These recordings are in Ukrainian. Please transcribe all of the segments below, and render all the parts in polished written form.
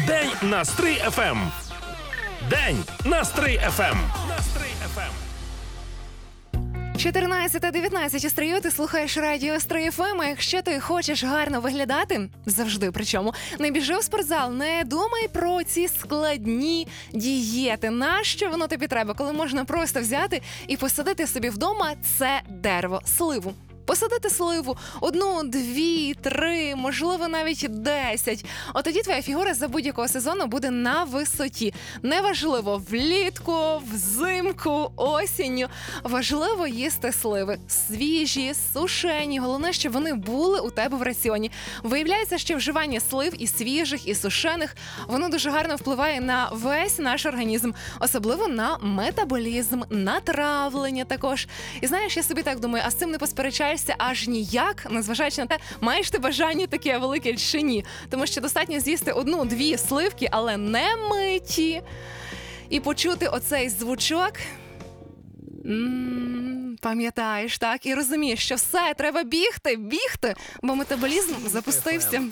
День на Стрий ФМ. День на Стрий ФМ. 14:19 у Стрию, ти слухаєш радіо Стрий ФМ, а якщо ти хочеш гарно виглядати, завжди причому, не біжи в спортзал, не думай про ці складні дієти. Нащо воно тобі треба, коли можна просто взяти і посадити собі вдома це дерево, сливу. Посадити сливу 1, 2, 3, можливо, навіть 10. От тоді твоя фігура за будь-якого сезону буде на висоті. Неважливо, влітку, взимку, осінню. Важливо їсти сливи. Свіжі, сушені. Головне, щоб вони були у тебе в раціоні. Виявляється, що вживання слив і свіжих, і сушених, воно дуже гарно впливає на весь наш організм. Особливо на метаболізм, на травлення також. І знаєш, я собі так думаю, а з цим не посперечаєшся аж ніяк, незважаючи на те, маєш ти бажання таке велике чи ні. Тому що достатньо з'їсти 1-2 сливки, але не миті. І почути оцей звучок. Пам'ятаєш, так? І розумієш, що все, треба бігти, бо метаболізм запустився.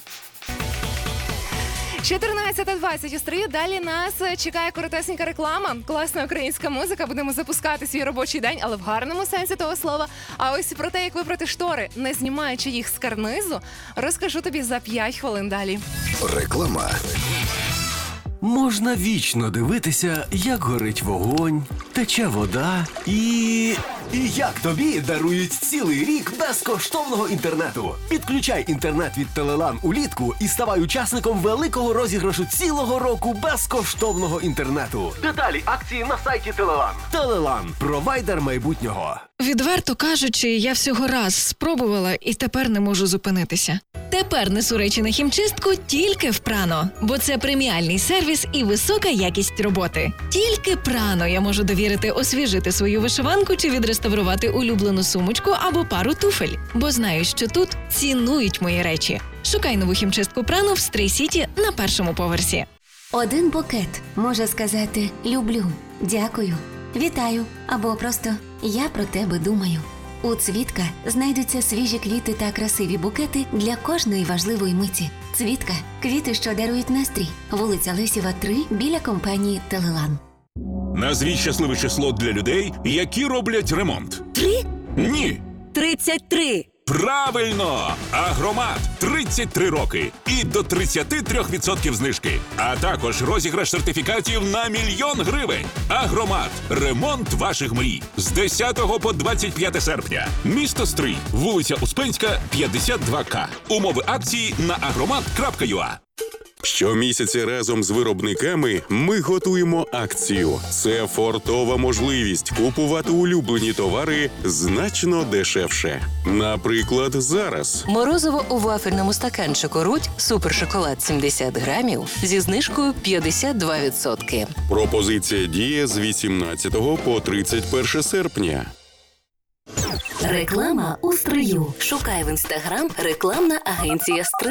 14:20 у Стрию. Далі нас чекає коротесенька реклама, класна українська музика. Будемо запускати свій робочий день, але в гарному сенсі того слова. А ось про те, як випрати штори, не знімаючи їх з карнизу, розкажу тобі за 5 хвилин далі. Реклама. Можна вічно дивитися, як горить вогонь, тече вода і як тобі дарують цілий рік безкоштовного інтернету. Підключай інтернет від Телелан улітку і ставай учасником великого розіграшу цілого року безкоштовного інтернету. Деталі акції на сайті Телелан. Телелан – провайдер майбутнього. Відверто кажучи, я всього раз спробувала і тепер не можу зупинитися. Тепер несу речі на хімчистку тільки в Прано, бо це преміальний сервіс і висока якість роботи. Тільки Прано я можу довірити освіжити свою вишиванку чи відреставрувати улюблену сумочку або пару туфель, бо знаю, що тут цінують мої речі. Шукай нову хімчистку Прано в Стрий-Сіті на 1-му поверсі. Один букет може сказати «люблю», «дякую», «вітаю» або просто «я про тебе думаю». У Цвітка знайдуться свіжі квіти та красиві букети для кожної важливої миті. Цвітка – квіти, що дарують настрій. Вулиця Лесєва, 3, біля компанії «Телелан». Назвіть щасливе число для людей, які роблять ремонт. 3? Ні. 33. Правильно! Агромат. 33 роки. І до 33% знижки. А також розіграш сертифікатів на 1 000 000 гривень. Агромат. Ремонт ваших мрій. З 10 по 25 серпня. Місто Стрий. Вулиця Успенська, 52К. Умови акції на agromat.ua. Щомісяця разом з виробниками ми готуємо акцію. Це фортова можливість купувати улюблені товари значно дешевше. Наприклад, зараз. Морозиво у вафельному стаканчику «Рудь» супершоколад 70 грамів зі знижкою 52%. Пропозиція діє з 18 по 31 серпня. Реклама у Стрию. Шукай в Інстаграм рекламна агенція «Стрий».